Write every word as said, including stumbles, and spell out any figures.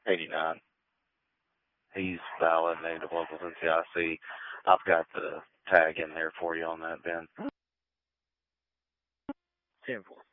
eighty-nine. He's valid, native local N C I C. I've got the tag in there for you on that, Ben. ten four.